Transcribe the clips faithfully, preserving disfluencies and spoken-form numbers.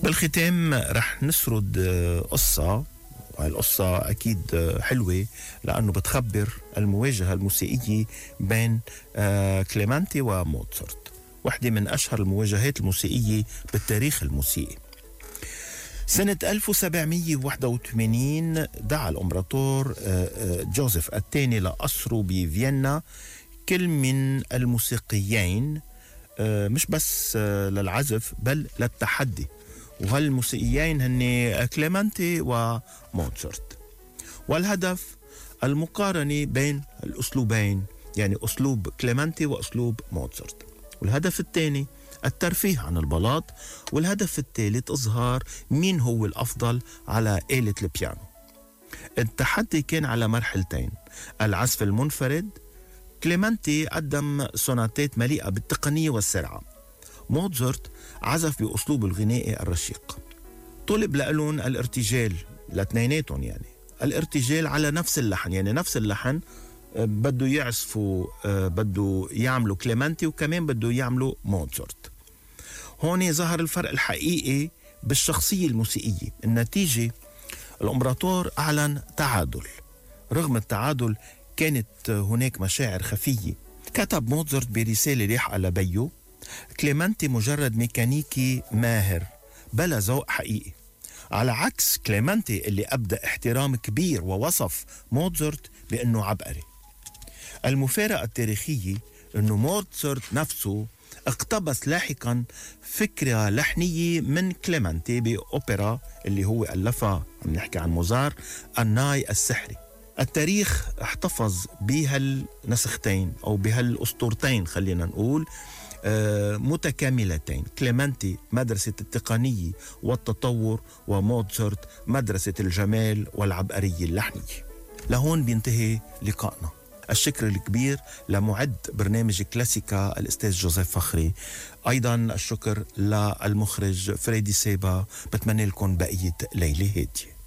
بالختام رح نسرد قصة، والقصة أكيد حلوة لأنه بتخبر المواجهة الموسيقية بين كليمانتي وموتسارت، واحدة من أشهر المواجهات الموسيقية بالتاريخ الموسيقي. سنة ألف وسبعمية وواحد وثمانين دعا الإمبراطور جوزيف الثاني لقصره بفيينا كل من الموسيقيين، مش بس للعزف بل للتحدي، وهالموسيقيين هن كليمانتي وموتسارت. والهدف المقارنة بين الأسلوبين، يعني أسلوب كليمانتي وأسلوب موتسارت. والهدف الثاني الترفيه عن البلاط، والهدف الثالث إظهار مين هو الأفضل على آلة البيانو. التحدي كان على مرحلتين: العزف المنفرد، كليمانتي قدم سوناتات مليئة بالتقنية والسرعة، موتسارت عزف بأسلوب الغنائي الرشيق. طلب لألون الارتجال لاثنيناتهم، يعني الارتجال على نفس اللحن، يعني نفس اللحن بده يعزفوا، بده يعملوا كليمانتي وكمان بده يعملوا موتسارت. هون ظهر الفرق الحقيقي بالشخصية الموسيقية. النتيجة الإمبراطور أعلن تعادل. رغم التعادل كانت هناك مشاعر خفية. كتب موتسارت برسالة لاحقة لبيه: كليمانتي مجرد ميكانيكي ماهر بلا ذوق حقيقي. على عكس كليمانتي اللي أبدأ احترام كبير ووصف موتسارت بأنه عبقري. المفارقة التاريخية أنه موتسارت نفسه اقتبس لاحقا فكرة لحنية من كليمانتي بأوبرا اللي هو ألفها، عم نحكي عن موزار، الناي السحري. التاريخ احتفظ بهالنسختين أو بهالأسطورتين، خلينا نقول آه متكاملتين: كليمانتي مدرسة التقنية والتطور، وموتسارت مدرسة الجمال والعبقرية اللحنية. لهون بينتهي لقائنا. الشكر الكبير لمعد برنامج كلاسيكا الأستاذ جوزيف فخري، أيضا الشكر للمخرج فريدي سيبا. بتمنى لكم بقية ليلة هادية.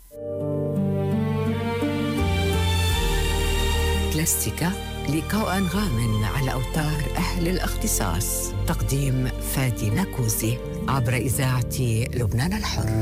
كلاسيكا، لقاء غام على أوتار أهل الاختصاص. تقديم فادي نكوزي عبر إذاعة لبنان الحر.